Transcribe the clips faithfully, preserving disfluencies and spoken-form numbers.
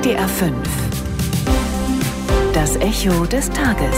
W D R fünf. Das Echo des Tages.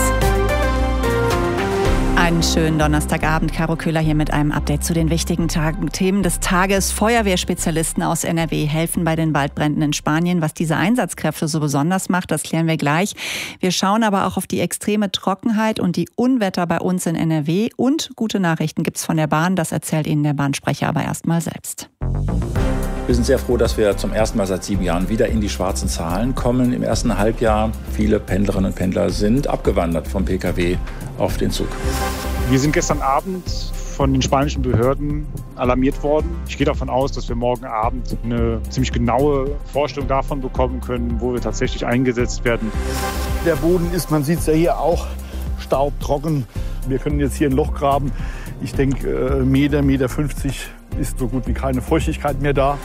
Einen schönen Donnerstagabend, Caro Köhler hier mit einem Update zu den wichtigen Tagen, Themen des Tages. Feuerwehrspezialisten aus N R W helfen bei den Waldbränden in Spanien. Was diese Einsatzkräfte so besonders macht, das klären wir gleich. Wir schauen aber auch auf die extreme Trockenheit und die Unwetter bei uns in N R W. Und gute Nachrichten gibt's von der Bahn, das erzählt Ihnen der Bahnsprecher aber erst mal selbst. Wir sind sehr froh, dass wir zum ersten Mal seit sieben Jahren wieder in die schwarzen Zahlen kommen. Im ersten Halbjahr viele Pendlerinnen und Pendler sind abgewandert vom P K W auf den Zug. Wir sind gestern Abend von den spanischen Behörden alarmiert worden. Ich gehe davon aus, dass wir morgen Abend eine ziemlich genaue Vorstellung davon bekommen können, wo wir tatsächlich eingesetzt werden. Der Boden ist, man sieht es ja hier auch, staubtrocken. Wir können jetzt hier ein Loch graben. Ich denke, Meter, Meter fünfzig ist so gut wie keine Feuchtigkeit mehr da.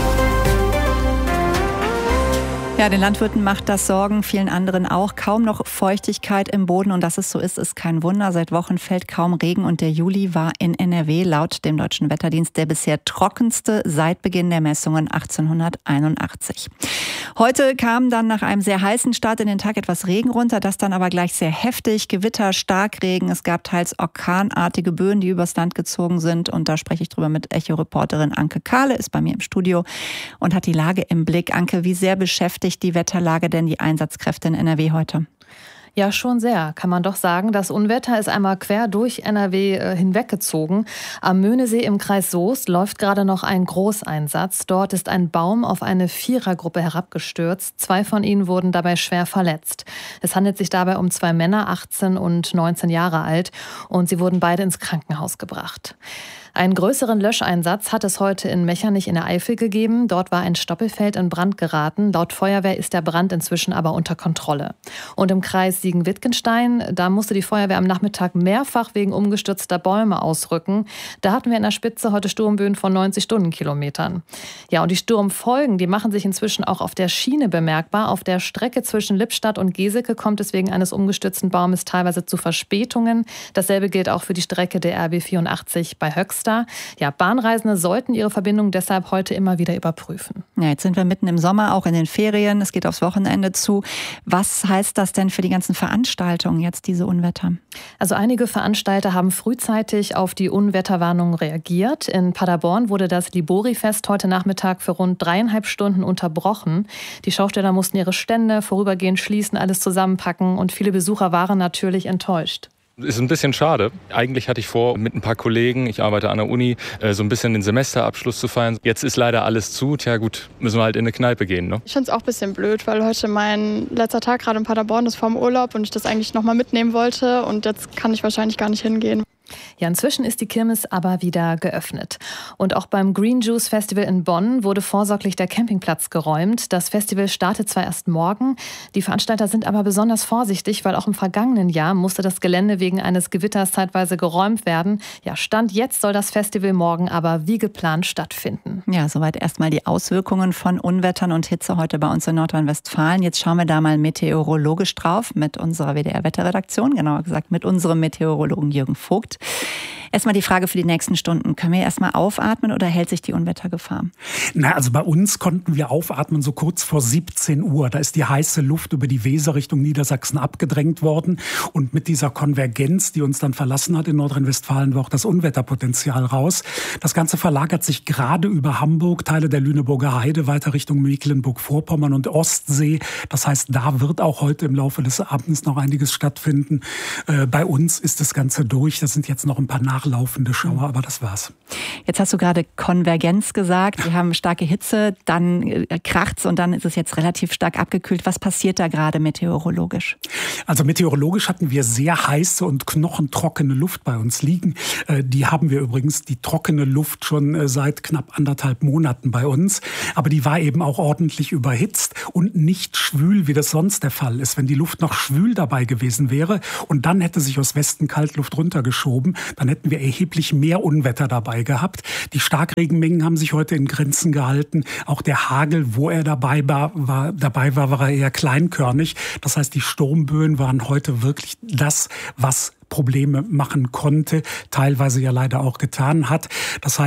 Ja, den Landwirten macht das Sorgen, vielen anderen auch. Kaum noch Feuchtigkeit im Boden und dass es so ist, ist kein Wunder. Seit Wochen fällt kaum Regen und der Juli war in N R W laut dem Deutschen Wetterdienst der bisher trockenste seit Beginn der Messungen achtzehnhunderteinundachtzig. Heute kam dann nach einem sehr heißen Start in den Tag etwas Regen runter, das dann aber gleich sehr heftig, Gewitter, Starkregen. Es gab teils orkanartige Böen, die übers Land gezogen sind und da spreche ich drüber mit Echo-Reporterin Anke Kahle, ist bei mir im Studio und hat die Lage im Blick. Anke, wie sehr beschäftigt die Wetterlage denn die Einsatzkräfte in N R W heute? Ja, schon sehr, kann man doch sagen. Das Unwetter ist einmal quer durch N R W äh, hinweggezogen. Am Möhnesee im Kreis Soest läuft gerade noch ein Großeinsatz. Dort ist ein Baum auf eine Vierergruppe herabgestürzt. Zwei von ihnen wurden dabei schwer verletzt. Es handelt sich dabei um zwei Männer, achtzehn und neunzehn Jahre alt. Und sie wurden beide ins Krankenhaus gebracht. Einen größeren Löscheinsatz hat es heute in Mechernich in der Eifel gegeben. Dort war ein Stoppelfeld in Brand geraten. Laut Feuerwehr ist der Brand inzwischen aber unter Kontrolle. Und im Kreis Siegen-Wittgenstein, da musste die Feuerwehr am Nachmittag mehrfach wegen umgestürzter Bäume ausrücken. Da hatten wir in der Spitze heute Sturmböen von neunzig Stundenkilometern. Ja, und die Sturmfolgen, die machen sich inzwischen auch auf der Schiene bemerkbar. Auf der Strecke zwischen Lippstadt und Geseke kommt es wegen eines umgestürzten Baumes teilweise zu Verspätungen. Dasselbe gilt auch für die Strecke der R B vierundachtzig bei Höxter. Ja, Bahnreisende sollten ihre Verbindung deshalb heute immer wieder überprüfen. Ja, jetzt sind wir mitten im Sommer, auch in den Ferien. Es geht aufs Wochenende zu. Was heißt das denn für die ganzen Veranstaltungen jetzt, diese Unwetter? Also einige Veranstalter haben frühzeitig auf die Unwetterwarnung reagiert. In Paderborn wurde das Libori-Fest heute Nachmittag für rund dreieinhalb Stunden unterbrochen. Die Schausteller mussten ihre Stände vorübergehend schließen, alles zusammenpacken und viele Besucher waren natürlich enttäuscht. Ist ein bisschen schade. Eigentlich hatte ich vor, mit ein paar Kollegen, ich arbeite an der Uni, so ein bisschen den Semesterabschluss zu feiern. Jetzt ist leider alles zu. Tja gut, müssen wir halt in eine Kneipe gehen. Ne? Ich finde es auch ein bisschen blöd, weil heute mein letzter Tag gerade in Paderborn ist vorm Urlaub und ich das eigentlich noch mal mitnehmen wollte. Und jetzt kann ich wahrscheinlich gar nicht hingehen. Ja, inzwischen ist die Kirmes aber wieder geöffnet. Und auch beim Green Juice Festival in Bonn wurde vorsorglich der Campingplatz geräumt. Das Festival startet zwar erst morgen, die Veranstalter sind aber besonders vorsichtig, weil auch im vergangenen Jahr musste das Gelände wegen eines Gewitters zeitweise geräumt werden. Ja, Stand jetzt soll das Festival morgen aber wie geplant stattfinden. Ja, soweit erstmal die Auswirkungen von Unwettern und Hitze heute bei uns in Nordrhein-Westfalen. Jetzt schauen wir da mal meteorologisch drauf mit unserer W D R-Wetterredaktion, genauer gesagt mit unserem Meteorologen Jürgen Vogt. Erstmal die Frage für die nächsten Stunden. Können wir erstmal aufatmen oder hält sich die Unwettergefahr? Na, also bei uns konnten wir aufatmen so kurz vor siebzehn Uhr. Da ist die heiße Luft über die Weser Richtung Niedersachsen abgedrängt worden. Und mit dieser Konvergenz, die uns dann verlassen hat in Nordrhein-Westfalen, war auch das Unwetterpotenzial raus. Das Ganze verlagert sich gerade über Hamburg, Teile der Lüneburger Heide, weiter Richtung Mecklenburg-Vorpommern und Ostsee. Das heißt, da wird auch heute im Laufe des Abends noch einiges stattfinden. Äh, bei uns ist das Ganze durch. Das sind jetzt noch ein paar nachlaufende Schauer, aber das war's. Jetzt hast du gerade Konvergenz gesagt. Wir haben starke Hitze, dann kracht's und dann ist es jetzt relativ stark abgekühlt. Was passiert da gerade meteorologisch? Also meteorologisch hatten wir sehr heiße und knochentrockene Luft bei uns liegen. Die haben wir übrigens, die trockene Luft, schon seit knapp anderthalb Monaten bei uns. Aber die war eben auch ordentlich überhitzt und nicht schwül, wie das sonst der Fall ist. Wenn die Luft noch schwül dabei gewesen wäre und dann hätte sich aus Westen Kaltluft runtergeschoben, dann hätten wir erheblich mehr Unwetter dabei gehabt. Die Starkregenmengen haben sich heute in Grenzen gehalten. Auch der Hagel, wo er dabei war, war, dabei war, war er eher kleinkörnig. Das heißt, die Sturmböen waren heute wirklich das, was Probleme machen konnte, teilweise ja leider auch getan hat. Das heißt,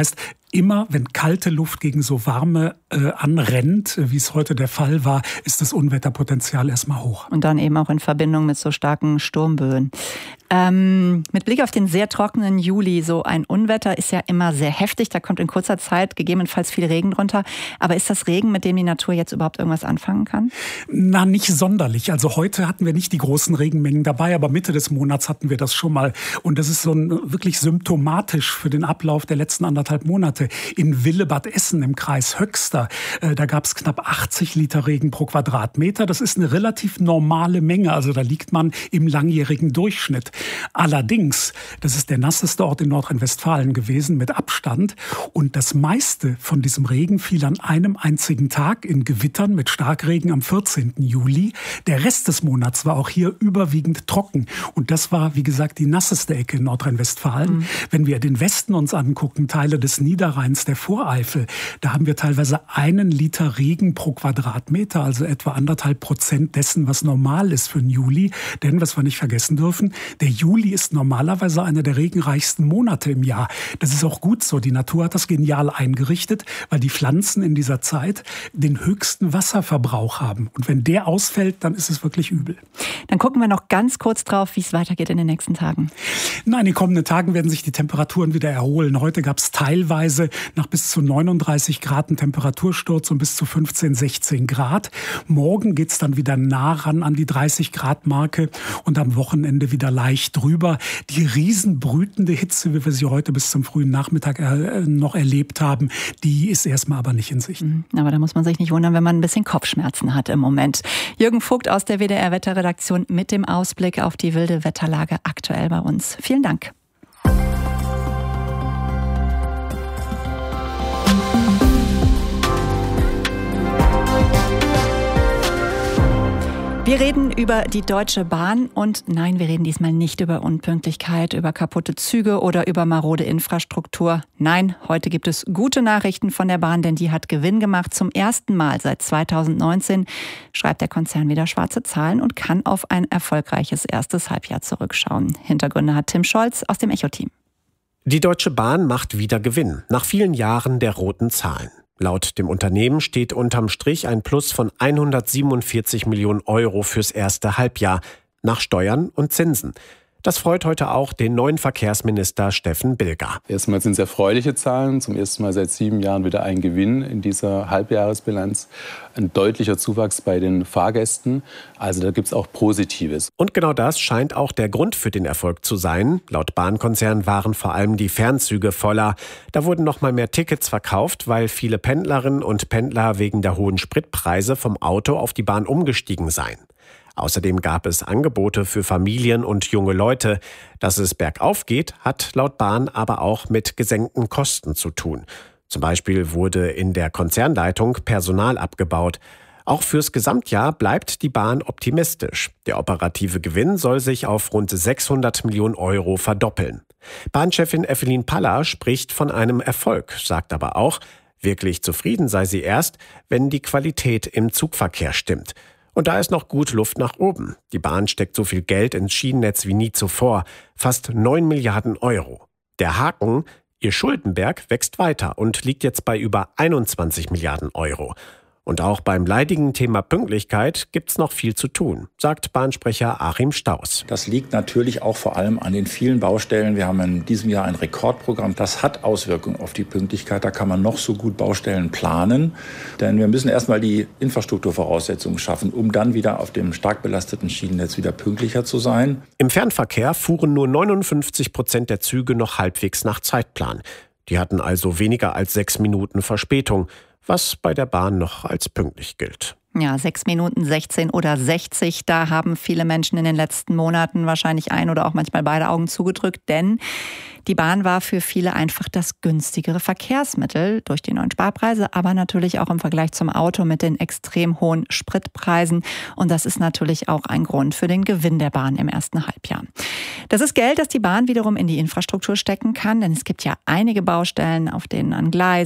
immer, wenn kalte Luft gegen so warme äh, anrennt, wie es heute der Fall war, ist das Unwetterpotenzial erstmal hoch. Und dann eben auch in Verbindung mit so starken Sturmböen. Ähm, mit Blick auf den sehr trockenen Juli, so ein Unwetter ist ja immer sehr heftig, da kommt in kurzer Zeit gegebenenfalls viel Regen drunter. Aber ist das Regen, mit dem die Natur jetzt überhaupt irgendwas anfangen kann? Na, nicht sonderlich. Also heute hatten wir nicht die großen Regenmengen dabei, aber Mitte des Monats hatten wir das schon mal. Und das ist so ein, wirklich symptomatisch für den Ablauf der letzten anderthalb Monate. In Willebad Essen im Kreis Höxter, äh, da gab es knapp achtzig Liter Regen pro Quadratmeter. Das ist eine relativ normale Menge, also da liegt man im langjährigen Durchschnitt. Allerdings, das ist der nasseste Ort in Nordrhein-Westfalen gewesen mit Abstand. Und das meiste von diesem Regen fiel an einem einzigen Tag in Gewittern mit Starkregen am vierzehnten Juli. Der Rest des Monats war auch hier überwiegend trocken. Und das war, wie gesagt, die nasseste Ecke in Nordrhein-Westfalen. Mhm. Wenn wir den Westen uns angucken, Teile des Niederrheins, der Voreifel, da haben wir teilweise einen Liter Regen pro Quadratmeter, also etwa anderthalb Prozent dessen, was normal ist für den Juli. Denn, was wir nicht vergessen dürfen, der Juli ist normalerweise einer der regenreichsten Monate im Jahr. Das ist auch gut so. Die Natur hat das genial eingerichtet, weil die Pflanzen in dieser Zeit den höchsten Wasserverbrauch haben. Und wenn der ausfällt, dann ist es wirklich übel. Dann gucken wir noch ganz kurz drauf, wie es weitergeht in den nächsten Tagen. Nein, in den kommenden Tagen werden sich die Temperaturen wieder erholen. Heute gab es teilweise nach bis zu neununddreißig Grad einen Temperatursturz und bis zu fünfzehn, sechzehn Grad. Morgen geht es dann wieder nah ran an die dreißig Grad Marke und am Wochenende wieder leicht drüber. Die riesenbrütende Hitze, wie wir sie heute bis zum frühen Nachmittag äh, noch erlebt haben, die ist erstmal aber nicht in Sicht. Aber da muss man sich nicht wundern, wenn man ein bisschen Kopfschmerzen hat im Moment. Jürgen Vogt aus der W D R-Wetterredaktion mit dem Ausblick auf die wilde Wetterlage aktuell bei uns. Vielen Dank. Wir reden über die Deutsche Bahn und nein, wir reden diesmal nicht über Unpünktlichkeit, über kaputte Züge oder über marode Infrastruktur. Nein, heute gibt es gute Nachrichten von der Bahn, denn die hat Gewinn gemacht. Zum ersten Mal seit zweitausendneunzehn schreibt der Konzern wieder schwarze Zahlen und kann auf ein erfolgreiches erstes Halbjahr zurückschauen. Hintergründe hat Tim Scholz aus dem Echo-Team. Die Deutsche Bahn macht wieder Gewinn, nach vielen Jahren der roten Zahlen. Laut dem Unternehmen steht unterm Strich ein Plus von hundertsiebenundvierzig Millionen Euro fürs erste Halbjahr nach Steuern und Zinsen. Das freut heute auch den neuen Verkehrsminister Steffen Bilger. Erstmal sind es erfreuliche Zahlen. Zum ersten Mal seit sieben Jahren wieder ein Gewinn in dieser Halbjahresbilanz. Ein deutlicher Zuwachs bei den Fahrgästen. Also da gibt es auch Positives. Und genau das scheint auch der Grund für den Erfolg zu sein. Laut Bahnkonzern waren vor allem die Fernzüge voller. Da wurden noch mal mehr Tickets verkauft, weil viele Pendlerinnen und Pendler wegen der hohen Spritpreise vom Auto auf die Bahn umgestiegen seien. Außerdem gab es Angebote für Familien und junge Leute. Dass es bergauf geht, hat laut Bahn aber auch mit gesenkten Kosten zu tun. Zum Beispiel wurde in der Konzernleitung Personal abgebaut. Auch fürs Gesamtjahr bleibt die Bahn optimistisch. Der operative Gewinn soll sich auf rund sechshundert Millionen Euro verdoppeln. Bahnchefin Evelyn Paller spricht von einem Erfolg, sagt aber auch, wirklich zufrieden sei sie erst, wenn die Qualität im Zugverkehr stimmt. Und da ist noch gut Luft nach oben. Die Bahn steckt so viel Geld ins Schienennetz wie nie zuvor. Fast neun Milliarden Euro. Der Haken, ihr Schuldenberg wächst weiter und liegt jetzt bei über einundzwanzig Milliarden Euro. Und auch beim leidigen Thema Pünktlichkeit gibt's noch viel zu tun, sagt Bahnsprecher Achim Staus. Das liegt natürlich auch vor allem an den vielen Baustellen. Wir haben in diesem Jahr ein Rekordprogramm. Das hat Auswirkungen auf die Pünktlichkeit. Da kann man noch so gut Baustellen planen. Denn wir müssen erstmal die Infrastrukturvoraussetzungen schaffen, um dann wieder auf dem stark belasteten Schienennetz wieder pünktlicher zu sein. Im Fernverkehr fuhren nur neunundfünfzig Prozent der Züge noch halbwegs nach Zeitplan. Die hatten also weniger als sechs Minuten Verspätung, was bei der Bahn noch als pünktlich gilt. Ja, sechs Minuten sechzehn oder sechzig, da haben viele Menschen in den letzten Monaten wahrscheinlich ein oder auch manchmal beide Augen zugedrückt, denn die Bahn war für viele einfach das günstigere Verkehrsmittel durch die neuen Sparpreise, aber natürlich auch im Vergleich zum Auto mit den extrem hohen Spritpreisen. Und das ist natürlich auch ein Grund für den Gewinn der Bahn im ersten Halbjahr. Das ist Geld, das die Bahn wiederum in die Infrastruktur stecken kann, denn es gibt ja einige Baustellen, auf denen an Gleisen